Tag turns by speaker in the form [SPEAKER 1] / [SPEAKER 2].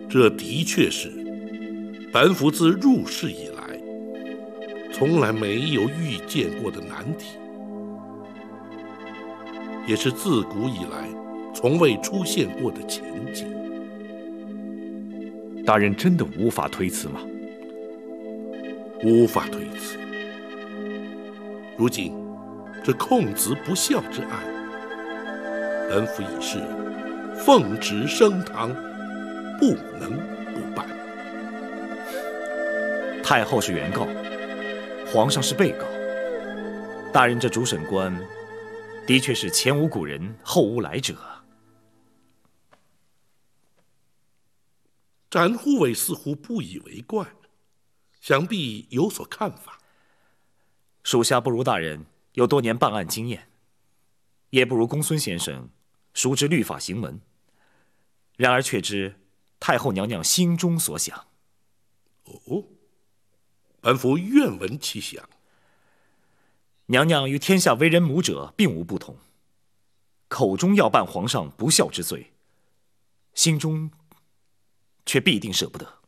[SPEAKER 1] 这的确是本府自入世以来从来没有遇见过的难题，也是自古以来从未出现过的情景。
[SPEAKER 2] 大人真的无法推辞吗？
[SPEAKER 1] 无法推辞。如今这控子不孝之案，本府已是奉旨升堂，不能不办。
[SPEAKER 2] 太后是原告，皇上是被告，大人这主审官的确是前无古人后无来者。
[SPEAKER 1] 展护卫似乎不以为怪，想必有所看法。
[SPEAKER 2] 属下不如大人有多年办案经验，也不如公孙先生熟知律法行文，然而却知太后娘娘心中所想。
[SPEAKER 1] 哦，本府愿闻其详。
[SPEAKER 2] 娘娘与天下为人母者并无不同，口中要办皇上不孝之罪，心中却必定舍不得。